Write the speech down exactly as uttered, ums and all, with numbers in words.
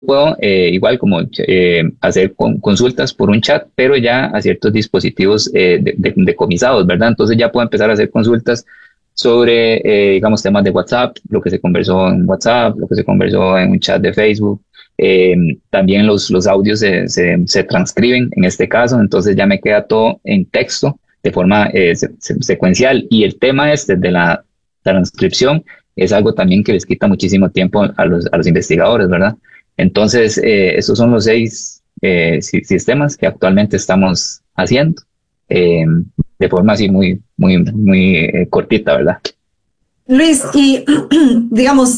puedo eh, igual como eh, hacer con, consultas por un chat, pero ya a ciertos dispositivos eh, de, de, decomisados, ¿verdad? Entonces ya puedo empezar a hacer consultas sobre, eh, digamos, temas de WhatsApp, lo que se conversó en WhatsApp, lo que se conversó en un chat de Facebook. Eh, también los, los audios se, se, se transcriben en este caso, entonces ya me queda todo en texto de forma eh, se, se, secuencial. Y el tema este de la transcripción es algo también que les quita muchísimo tiempo a los, a los investigadores, ¿verdad? Entonces, eh, esos son los seis eh, si- sistemas que actualmente estamos haciendo eh, de forma así muy, muy, muy eh, cortita, ¿verdad? Luis, y digamos,